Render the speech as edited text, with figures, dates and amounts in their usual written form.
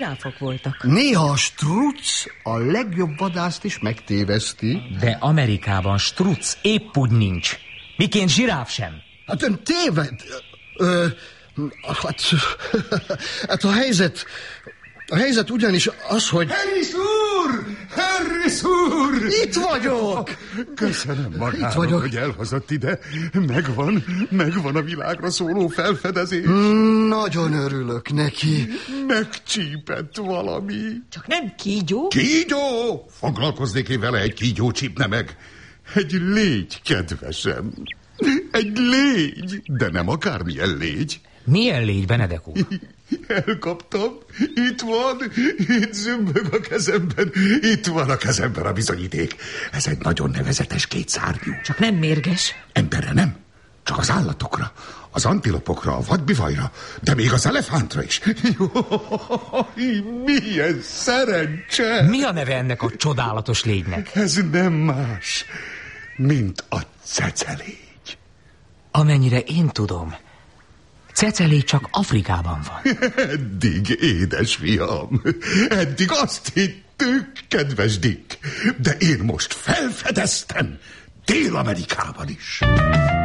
Zsiráfok voltak. Néha a struc a legjobb vadászt is megtéveszti. De Amerikában struc épp úgy nincs. Miként zsiráf sem. Hát ön téved. Hát a helyzet ugyanis az, hogy... Harris úr! Harris úr! Itt vagyok! Köszönöm magának, hogy elhozott ide. Megvan a világra szóló felfedezés. Nagyon örülök neki. Megcsípett valami. Csak nem kígyó? Kígyó? Foglalkoznék én vele, egy kígyó csípne meg. Egy légy, kedvesem. Egy légy, de nem akármilyen légy. Milyen légy, Benedek úr? Elkaptam. Itt zümbög a kezemben. Itt van a kezemben a bizonyíték. Ez egy nagyon nevezetes kétszárnyú. Csak nem mérges. Emberre nem, csak az állatokra, az antilopokra, a vadbivajra, de még az elefántra is. Jaj, milyen szerencse! Mi a neve ennek a csodálatos légynek? Ez nem más, mint a cecelégy. Amennyire én tudom, cecelégy csak Afrikában van. Eddig, édesfiam, eddig azt hittük, kedves Dick, de én most felfedeztem Dél-Amerikában is.